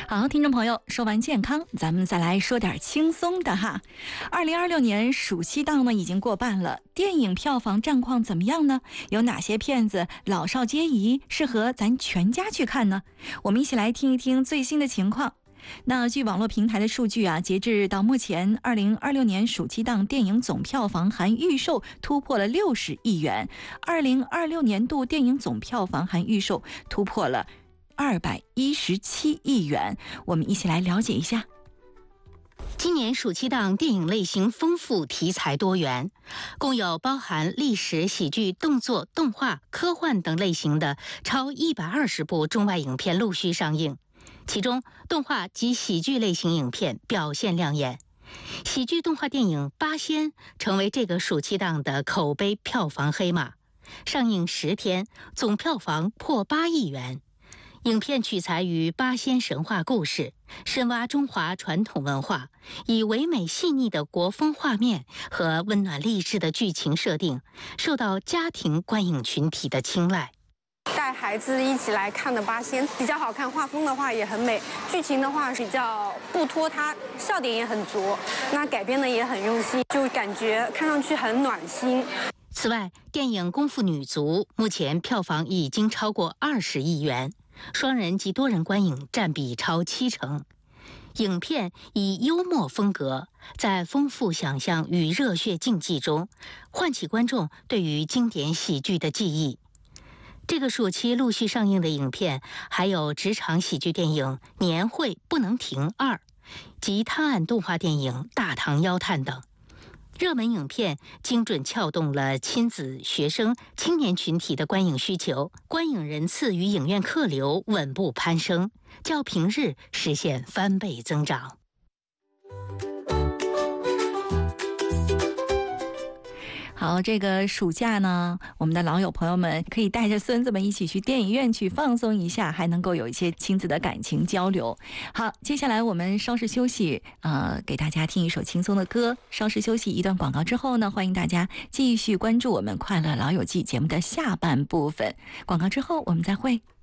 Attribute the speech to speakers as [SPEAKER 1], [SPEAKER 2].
[SPEAKER 1] 好，听众朋友，说完健康，咱们再来说点轻松的哈。2026年暑期档呢已经过半了，电影票房战况怎么样呢？有哪些片子老少皆宜，适合咱全家去看呢？我们一起来听一听最新的情况。那据网络平台的数据啊，截至到目前，2026年暑期档电影总票房含预售突破了60亿元，2026年度电影总票房含预售突破了217亿元，我们一起来了解一下。
[SPEAKER 2] 今年暑期档电影类型丰富，题材多元，共有包含历史、喜剧、动作、动画、科幻等类型的超120部中外影片陆续上映，其中动画及喜剧类型影片表现亮眼。喜剧动画电影《八仙》成为这个暑期档的口碑票房黑马，上映10天，总票房破8亿元。影片取材于八仙神话故事，深挖中华传统文化，以唯美细腻的国风画面和温暖励志的剧情设定，受到家庭观影群体的青睐。
[SPEAKER 3] 带孩子一起来看的八仙比较好看，画风的话也很美，剧情的话比较不拖沓，笑点也很足，那改编的也很用心，就感觉看上去很暖心。
[SPEAKER 2] 此外，电影《功夫女足》目前票房已经超过20亿元，双人及多人观影占比超70%。影片以幽默风格，在丰富想象与热血竞技中，唤起观众对于经典喜剧的记忆。这个暑期陆续上映的影片还有职场喜剧电影《年会不能停2》及探案动画电影《大唐妖探》等。热门影片精准撬动了亲子、学生、青年群体的观影需求，观影人次与影院客流稳步攀升，较平日实现翻倍增长。
[SPEAKER 1] 好，这个暑假呢，我们的老友朋友们可以带着孙子们一起去电影院去放松一下，还能够有一些亲子的感情交流。好，接下来我们稍事休息，给大家听一首轻松的歌。稍事休息一段广告之后呢，欢迎大家继续关注我们快乐老友记节目的下半部分。广告之后我们再会。